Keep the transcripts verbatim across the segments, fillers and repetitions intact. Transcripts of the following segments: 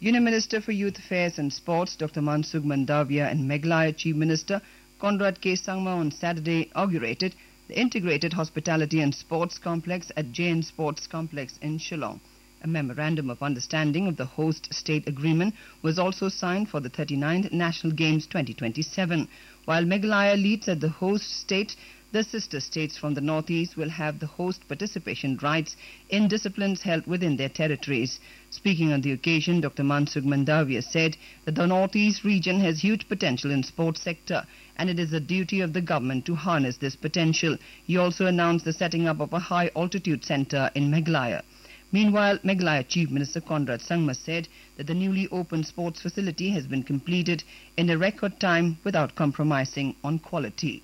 Union Minister for Youth Affairs and Sports Doctor Mansukh Mandavia and Meghalaya Chief Minister Conrad K. Sangma on Saturday inaugurated the Integrated Hospitality and Sports Complex at J N Sports Complex in Shillong. A memorandum of understanding of the host state agreement was also signed for the thirty-ninth National Games twenty twenty-seven. While Meghalaya leads as the host state, the sister states from the northeast will have the host participation rights in disciplines held within their territories. Speaking on the occasion, Doctor Mansukh Mandavia said that the northeast region has huge potential in sports sector and it is the duty of the government to harness this potential. He also announced the setting up of a high altitude center in Meghalaya. Meanwhile, Meghalaya Chief Minister Conrad Sangma said that the newly opened sports facility has been completed in a record time without compromising on quality.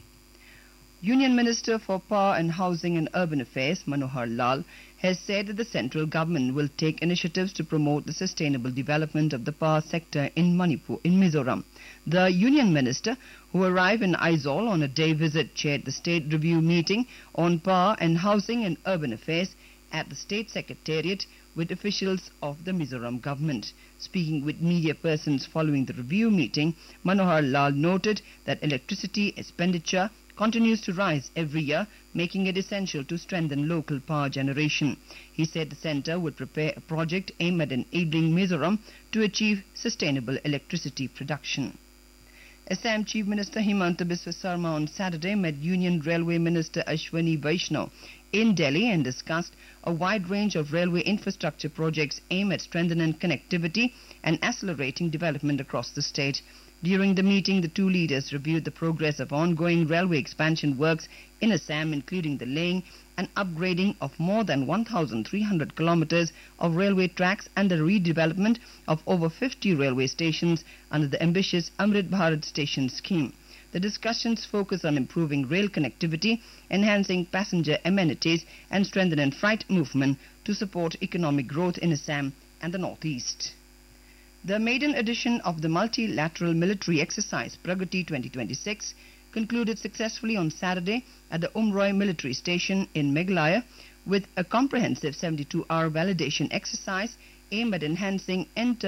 Union Minister for Power and Housing and Urban Affairs Manohar Lal has said that the central government will take initiatives to promote the sustainable development of the power sector in Manipur, in Mizoram. The Union Minister, who arrived in Aizawl on a day visit, chaired the State Review meeting on Power and Housing and Urban Affairs at the State Secretariat with officials of the Mizoram government. Speaking with media persons following the review meeting, Manohar Lal noted that electricity expenditure continues to rise every year, making it essential to strengthen local power generation. He said the centre would prepare a project aimed at enabling Mizoram to achieve sustainable electricity production. Assam Chief Minister Himanta Biswa Sarma on Saturday met Union Railway Minister Ashwani Vaishnaw in Delhi and discussed a wide range of railway infrastructure projects aimed at strengthening connectivity and accelerating development across the state. During the meeting, the two leaders reviewed the progress of ongoing railway expansion works in Assam, including the laying and upgrading of more than one thousand three hundred kilometers of railway tracks and the redevelopment of over fifty railway stations under the ambitious Amrit Bharat Station scheme. The discussions focus on improving rail connectivity, enhancing passenger amenities and strengthening freight movement to support economic growth in Assam and the northeast. The maiden edition of the multilateral military exercise Pragati twenty twenty-six concluded successfully on Saturday at the Umroi military station in Meghalaya with a comprehensive seventy-two hour validation exercise aimed at enhancing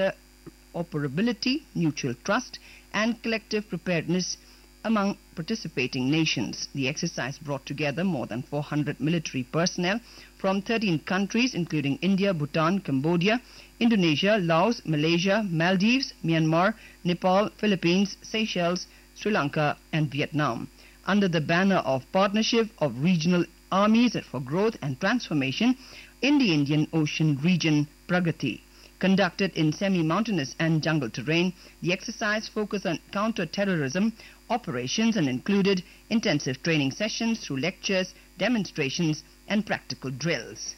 interoperability, mutual trust and collective preparedness among participating nations. The exercise brought together more than four hundred military personnel from thirteen countries including India, Bhutan, Cambodia, Indonesia, Laos, Malaysia, Maldives, Myanmar, Nepal, Philippines, Seychelles, Sri Lanka and Vietnam. Under the banner of Partnership of Regional Armies for Growth and Transformation in the Indian Ocean Region, Pragati. Conducted in semi-mountainous and jungle terrain, the exercise focused on counter-terrorism operations and included intensive training sessions through lectures, demonstrations and practical drills.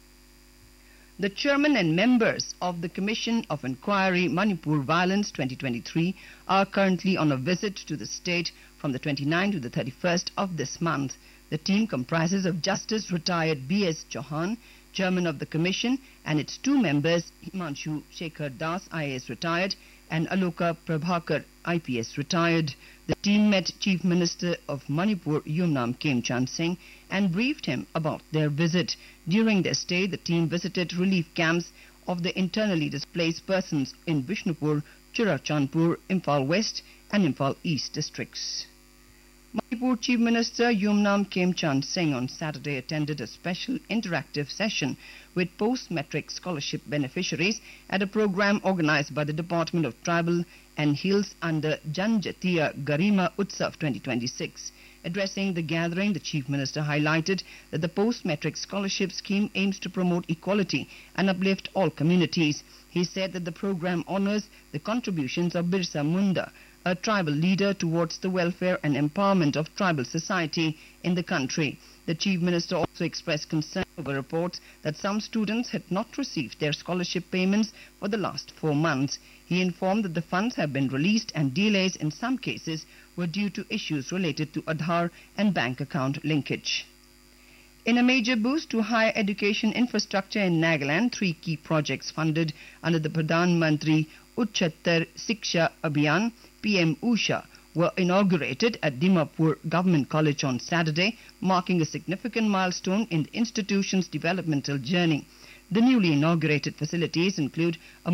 The chairman and members of the Commission of Inquiry Manipur Violence twenty twenty-three are currently on a visit to the state from the twenty-ninth to the thirty-first of this month. The team comprises of Justice retired B S Chauhan, Chairman of the Commission, and its two members, Himanshu Shekhar Das, I A S retired, and Aloka Prabhakar, I P S retired. The team met Chief Minister of Manipur, Yumnam Khemchand Singh, and briefed him about their visit. During their stay, the team visited relief camps of the internally displaced persons in Bishnupur, Churachandpur, Imphal West, and Imphal East districts. Manipur Chief Minister Yumnam Khemchand Singh on Saturday attended a special interactive session with post-matric scholarship beneficiaries at a program organized by the Department of Tribal and Hills under Janjatiya Garima Utsav twenty twenty-six. Addressing the gathering, the Chief Minister highlighted that the post-matric scholarship scheme aims to promote equality and uplift all communities. He said that the program honors the contributions of Birsa Munda, a tribal leader, towards the welfare and empowerment of tribal society in the country. The Chief Minister also expressed concern over reports that some students had not received their scholarship payments for the last four months. He informed that the funds have been released and delays in some cases were due to issues related to Aadhaar and bank account linkage. In a major boost to higher education infrastructure in Nagaland, three key projects funded under the Pradhan Mantri Uchchattar Siksha Abhiyan P M Usha were inaugurated at Dimapur Government College on Saturday, marking a significant milestone in the institution's developmental journey. The newly inaugurated facilities include a